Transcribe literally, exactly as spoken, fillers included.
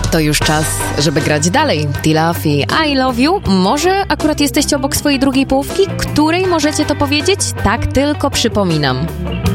To już czas, żeby grać dalej. T-Love i I Love You. Może akurat jesteście obok swojej drugiej połówki, której możecie to powiedzieć? Tak tylko przypominam.